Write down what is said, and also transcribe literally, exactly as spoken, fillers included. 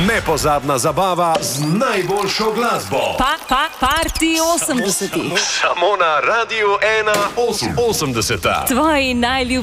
Nepozabna zabava z najboljšo glasbo. Pa, pa, party osemdesetih. Samo na Radiu ena osemdeseta. Tvoji najljubši.